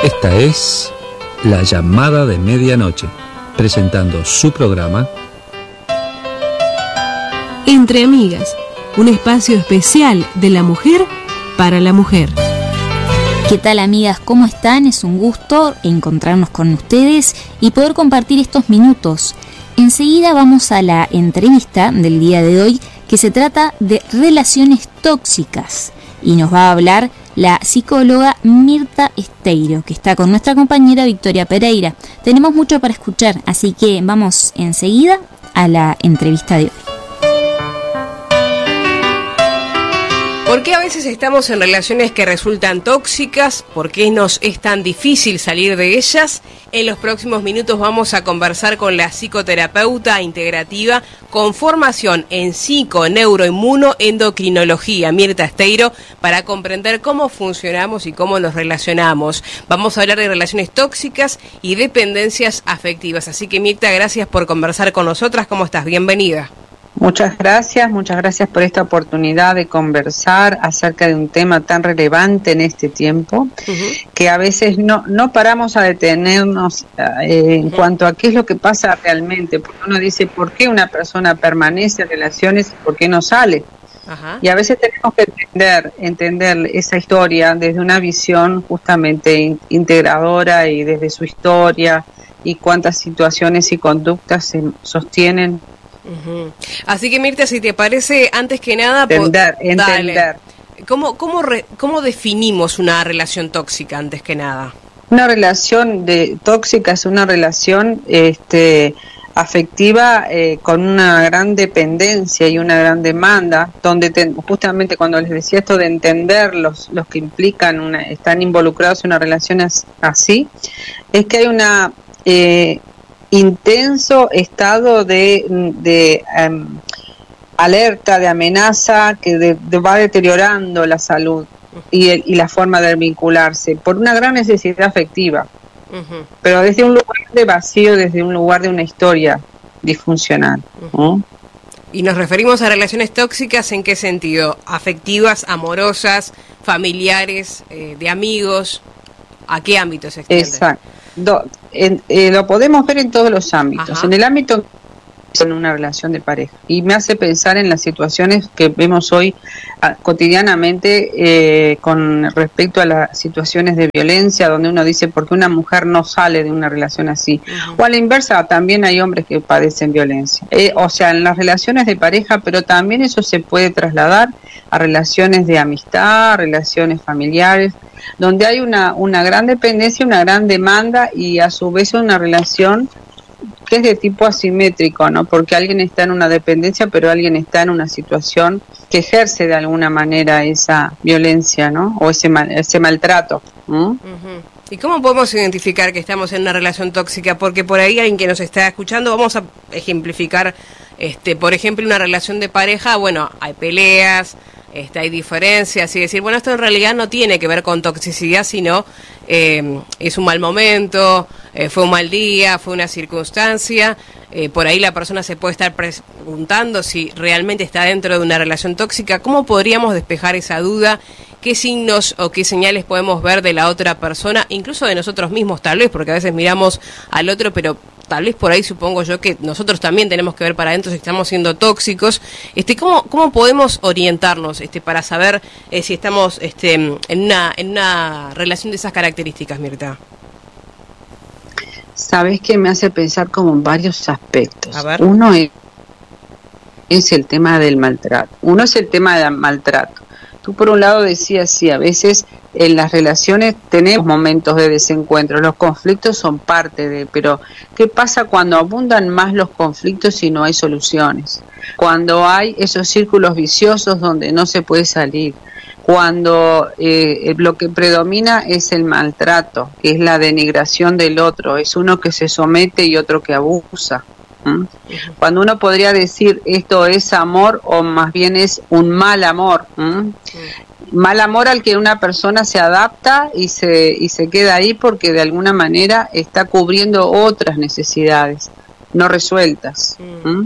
Esta es La Llamada de Medianoche, presentando su programa Entre Amigas, un espacio especial de la mujer para la mujer. ¿Qué tal, amigas? ¿Cómo están? Es un gusto encontrarnos con ustedes y poder compartir estos minutos. Enseguida vamos a la entrevista del día de hoy, que se trata de relaciones tóxicas, y nos va a hablar la psicóloga Mirta Esteiro, que está con nuestra compañera Victoria Pereira. Tenemos mucho para escuchar, así que vamos enseguida a la entrevista de hoy. ¿Por qué a veces estamos en relaciones que resultan tóxicas? ¿Por qué nos es tan difícil salir de ellas? En los próximos minutos vamos a conversar con la psicoterapeuta integrativa con formación en psico-neuro-inmuno-endocrinología, Mirta Esteiro, para comprender cómo funcionamos y cómo nos relacionamos. Vamos a hablar de relaciones tóxicas y dependencias afectivas. Así que, Mirta, gracias por conversar con nosotras. ¿Cómo estás? Bienvenida. Muchas gracias por esta oportunidad de conversar acerca de un tema tan relevante en este tiempo, que a veces no paramos a detenernos en cuanto a qué es lo que pasa realmente, porque uno dice por qué una persona permanece en relaciones y por qué no sale. Y a veces tenemos que entender esa historia desde una visión justamente integradora y desde su historia y cuántas situaciones y conductas se sostienen. Así que, Mirta, si te parece, antes que nada, entender. ¿Cómo definimos una relación tóxica, antes que nada? Una relación tóxica es una relación afectiva con una gran dependencia y una gran demanda, donde justamente cuando les decía esto de entender los que implican están involucrados en una relación así, es que hay una intenso estado de alerta, de amenaza que va deteriorando la salud y la forma de vincularse por una gran necesidad afectiva, pero desde un lugar de vacío, desde un lugar de una historia disfuncional. ¿Y nos referimos a relaciones tóxicas en qué sentido? ¿Afectivas, amorosas, familiares, de amigos? ¿A qué ámbito se extiende? Exacto. Lo podemos ver en todos los ámbitos. En el ámbito en una relación de pareja, y me hace pensar en las situaciones que vemos hoy cotidianamente con respecto a las situaciones de violencia, donde uno dice por qué una mujer no sale de una relación así, o a la inversa, también hay hombres que padecen violencia, o sea, en las relaciones de pareja, pero también eso se puede trasladar a relaciones de amistad, relaciones familiares, donde hay una gran dependencia, una gran demanda, y a su vez una relación que es de tipo asimétrico, ¿no? Porque alguien está en una dependencia, pero alguien está en una situación que ejerce de alguna manera esa violencia, ¿no? O ese maltrato. ¿Y cómo podemos identificar que estamos en una relación tóxica? Porque por ahí alguien que nos está escuchando, vamos a ejemplificar, por ejemplo, una relación de pareja, bueno, hay peleas, hay diferencias, y decir, bueno, esto en realidad no tiene que ver con toxicidad, sino es un mal momento, fue un mal día, fue una circunstancia. Por ahí la persona se puede estar preguntando si realmente está dentro de una relación tóxica. ¿Cómo podríamos despejar esa duda? ¿Qué signos o qué señales podemos ver de la otra persona, incluso de nosotros mismos tal vez, porque a veces miramos al otro, pero tal vez por ahí supongo yo que nosotros también tenemos que ver para adentro si estamos siendo tóxicos? ¿Cómo podemos orientarnos para saber si estamos en una relación de esas características, Mirta? Sabes que me hace pensar como en varios aspectos. A ver. Uno es el tema del maltrato. Tú por un lado decías, sí, a veces en las relaciones tenemos momentos de desencuentro, los conflictos son parte pero ¿qué pasa cuando abundan más los conflictos y no hay soluciones? Cuando hay esos círculos viciosos donde no se puede salir, cuando lo que predomina es el maltrato, que es la denigración del otro, es uno que se somete y otro que abusa. Cuando uno podría decir esto es amor, o más bien es un mal amor, mal amor al que una persona se adapta y se queda ahí porque de alguna manera está cubriendo otras necesidades no resueltas.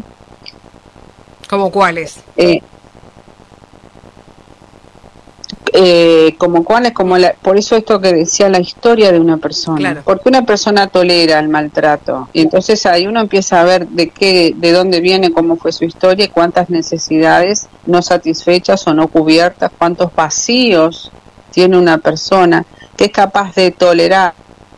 ¿Cómo cuáles? como cuál es por eso esto que decía, la historia de una persona, claro. Porque una persona tolera el maltrato, y entonces ahí uno empieza a ver de dónde viene, cómo fue su historia, cuántas necesidades no satisfechas o no cubiertas, cuántos vacíos tiene una persona que es capaz de tolerar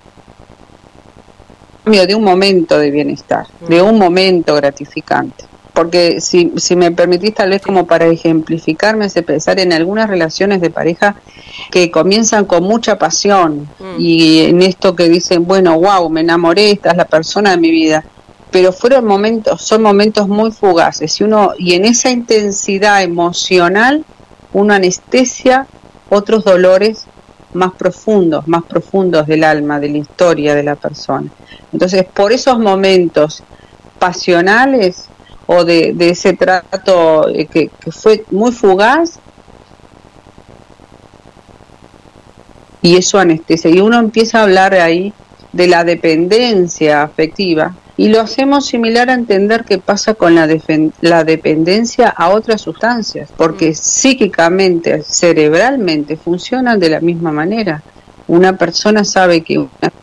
de un momento de bienestar, de un momento gratificante. Porque si me permitís, tal vez como para ejemplificar, me hace pensar en algunas relaciones de pareja que comienzan con mucha pasión y en esto que dicen, bueno, wow, me enamoré, esta es la persona de mi vida, pero son momentos muy fugaces y en esa intensidad emocional uno anestesia otros dolores más profundos del alma, de la historia de la persona. Entonces, por esos momentos pasionales o de ese trato que fue muy fugaz, y eso anestesia, y uno empieza a hablar ahí de la dependencia afectiva, y lo hacemos similar a entender qué pasa con la dependencia a otras sustancias, porque psíquicamente, cerebralmente funcionan de la misma manera. Una persona sabe que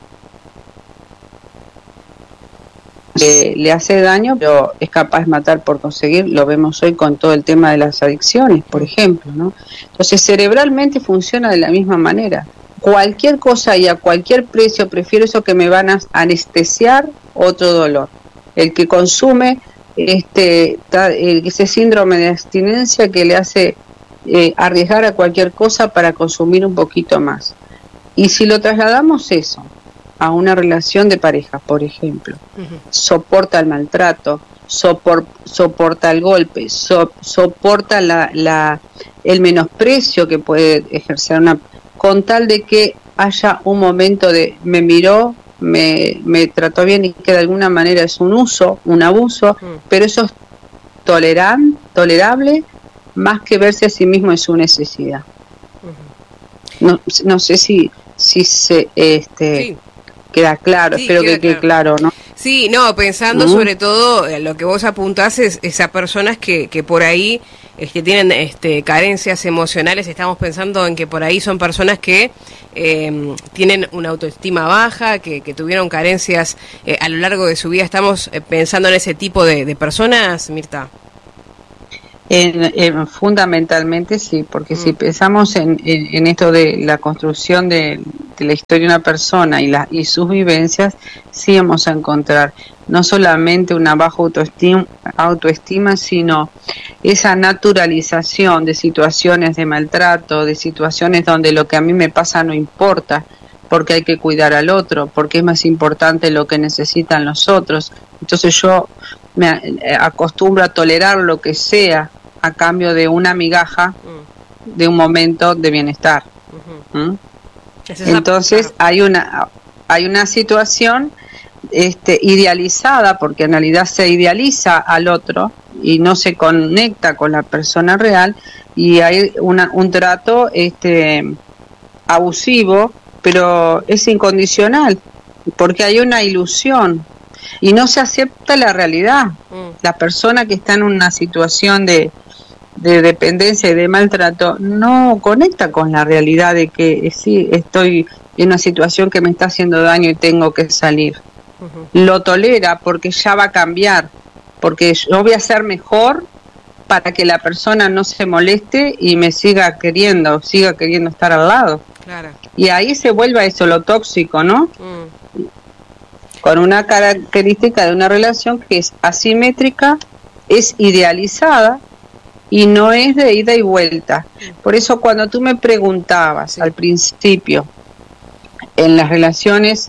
le hace daño, pero es capaz de matar por conseguir. Lo vemos hoy con todo el tema de las adicciones, por ejemplo, ¿no? Entonces, cerebralmente funciona de la misma manera. Cualquier cosa y a cualquier precio, prefiero eso que me van a anestesiar otro dolor. El que consume ese síndrome de abstinencia que le hace arriesgar a cualquier cosa para consumir un poquito más. Y si lo trasladamos eso a una relación de pareja, por ejemplo, soporta el maltrato, soporta el golpe, soporta el menosprecio que puede ejercer con tal de que haya un momento de me miró, me trató bien, y que de alguna manera es un uso, un abuso, pero eso es tolerable más que verse a sí mismo en su necesidad. No sé si se sí. Queda claro, sí, espero que quede claro, ¿no? Sí, no, pensando sobre todo lo que vos apuntás es a personas que por ahí tienen carencias emocionales. Estamos pensando en que por ahí son personas que tienen una autoestima baja, que tuvieron carencias a lo largo de su vida. ¿Estamos pensando en ese tipo de personas, Mirta? Fundamentalmente sí, porque si pensamos en esto de la construcción de la historia de una persona y sus vivencias, sí vamos a encontrar no solamente una baja autoestima, sino esa naturalización de situaciones de maltrato, de situaciones donde lo que a mí me pasa no importa, porque hay que cuidar al otro, porque es más importante lo que necesitan los otros. Entonces yo me acostumbro a tolerar lo que sea a cambio de una migaja de un momento de bienestar. Entonces hay una situación idealizada, porque en realidad se idealiza al otro y no se conecta con la persona real, y hay un trato abusivo, pero es incondicional, porque hay una ilusión y no se acepta la realidad. La persona que está en una situación de dependencia y de maltrato no conecta con la realidad de que sí, estoy en una situación que me está haciendo daño y tengo que salir. Lo tolera porque ya va a cambiar, porque yo voy a ser mejor para que la persona no se moleste y me siga queriendo estar al lado. Claro. Y ahí se vuelve eso, lo tóxico, ¿no? Con una característica de una relación que es asimétrica, es idealizada y no es de ida y vuelta. Por eso cuando tú me preguntabas al principio, en las relaciones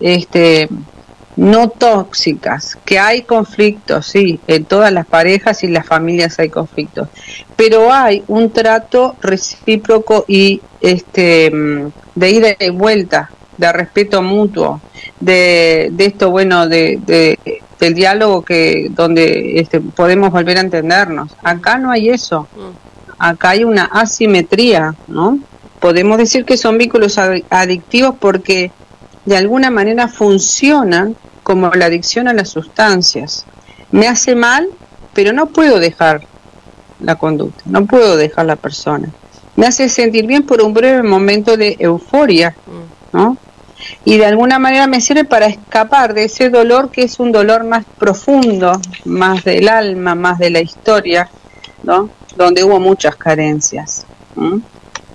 no tóxicas, que hay conflictos, sí, en todas las parejas y las familias hay conflictos, pero hay un trato recíproco y de ida y vuelta, de respeto mutuo, de esto, bueno, del diálogo donde podemos volver a entendernos. Acá no hay eso, acá hay una asimetría, ¿no? Podemos decir que son vínculos adictivos porque de alguna manera funcionan como la adicción a las sustancias. Me hace mal, pero no puedo dejar la conducta, no puedo dejar la persona. me hace sentir bien por un breve momento de euforia, ¿no? Y de alguna manera me sirve para escapar de ese dolor que es un dolor más profundo, más del alma, más de la historia, ¿no? Donde hubo muchas carencias. Claro.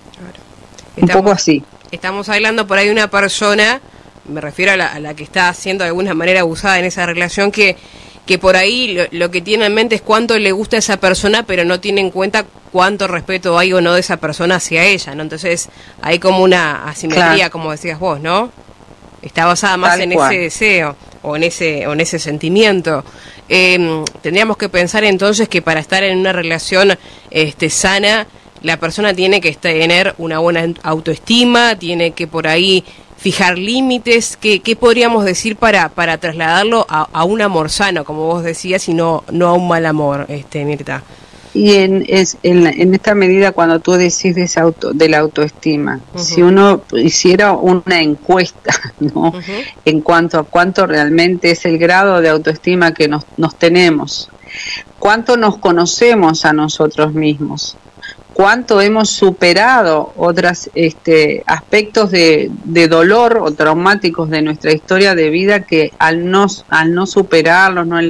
Un poco así. Estamos hablando por ahí de una persona, me refiero a la que está siendo de alguna manera abusada en esa relación, que por ahí lo que tiene en mente es cuánto le gusta a esa persona, pero no tiene en cuenta cuánto respeto hay o no de esa persona hacia ella, ¿no? Entonces hay como una asimetría, claro, como decías vos, ¿no? Está basada más en ese deseo o en ese sentimiento. Tendríamos que pensar entonces que para estar en una relación sana, la persona tiene que tener una buena autoestima, tiene que por ahí fijar límites. ¿Qué podríamos decir para trasladarlo a un amor sano, como vos decías, y no a un mal amor, Mirta? Y en esta medida, cuando tú decís de la autoestima, si uno hiciera una encuesta, ¿no? En cuanto a cuánto realmente es el grado de autoestima que nos tenemos, cuánto nos conocemos a nosotros mismos, cuánto hemos superado otros aspectos de dolor o traumáticos de nuestra historia de vida que al no superarlos, no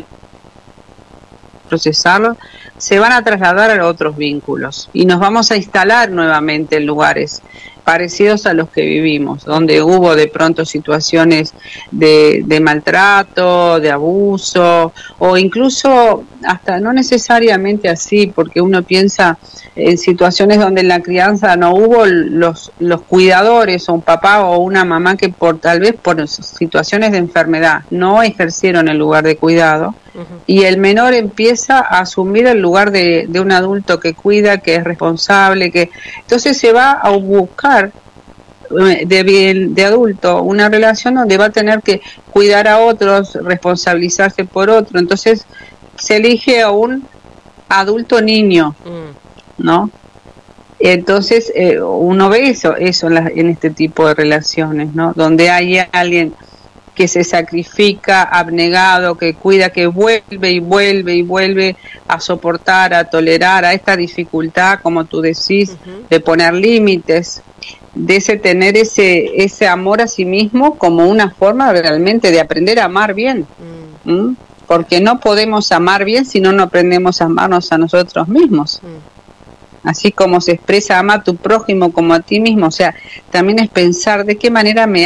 procesarlos, se van a trasladar a otros vínculos y nos vamos a instalar nuevamente en lugares parecidos a los que vivimos, donde hubo de pronto situaciones de maltrato, de abuso, o incluso hasta no necesariamente así, porque uno piensa en situaciones donde en la crianza no hubo los cuidadores, o un papá o una mamá que tal vez por situaciones de enfermedad no ejercieron el lugar de cuidado, y el menor empieza a asumir el lugar de un adulto que cuida, que es responsable, entonces se va a buscar de adulto una relación donde va a tener que cuidar a otros, responsabilizarse por otro, entonces se elige a un adulto niño, ¿no? Entonces uno ve eso en este tipo de relaciones, ¿no? Donde hay alguien que se sacrifica, abnegado, que cuida, que vuelve y vuelve y vuelve a soportar, a tolerar a esta dificultad, como tú decís, de poner límites, de tener ese amor a sí mismo como una forma realmente de aprender a amar bien. Porque no podemos amar bien si no aprendemos a amarnos a nosotros mismos. Así como se expresa ama a tu prójimo como a ti mismo, o sea, también es pensar de qué manera me